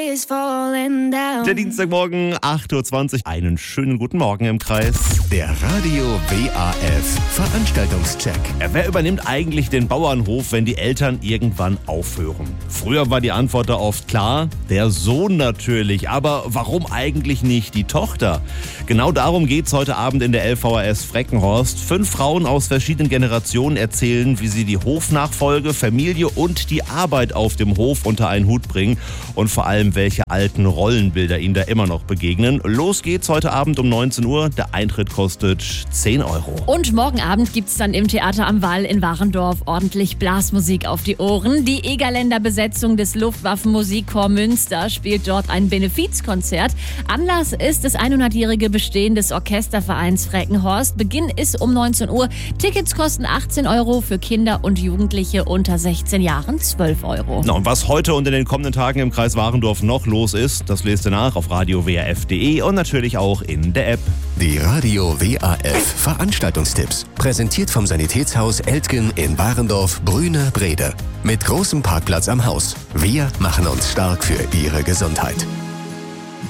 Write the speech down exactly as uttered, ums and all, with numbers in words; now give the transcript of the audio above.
Der Dienstagmorgen, acht Uhr zwanzig. Einen schönen guten Morgen im Kreis. Der Radio W A F Veranstaltungscheck. Wer übernimmt eigentlich den Bauernhof, wenn die Eltern irgendwann aufhören? Früher war die Antwort da oft klar, der Sohn natürlich. Aber warum eigentlich nicht die Tochter? Genau darum geht's heute Abend in der L V A S Freckenhorst. Fünf Frauen aus verschiedenen Generationen erzählen, wie sie die Hofnachfolge, Familie und die Arbeit auf dem Hof unter einen Hut bringen. Und vor allem, welche alten Rollenbilder ihnen da immer noch begegnen. Los geht's heute Abend um neunzehn Uhr. Der Eintritt kostet zehn Euro. Und morgen Abend gibt's dann im Theater am Wall in Warendorf ordentlich Blasmusik auf die Ohren. Die Egerländer Besetzung des Luftwaffenmusikchor Münster spielt dort ein Benefizkonzert. Anlass ist das hundertjährige Bestehen des Orchestervereins Freckenhorst. Beginn ist um neunzehn Uhr. Tickets kosten achtzehn Euro, für Kinder und Jugendliche unter sechzehn Jahren zwölf Euro. Na, und was heute und in den kommenden Tagen im Kreis Warendorf noch los ist, das lest ihr nach auf radio w a f punkt de und natürlich auch in der App. Die Radio W A F Veranstaltungstipps. Präsentiert vom Sanitätshaus Eltgen in Warendorf, Brüne, Brede. Mit großem Parkplatz am Haus. Wir machen uns stark für Ihre Gesundheit.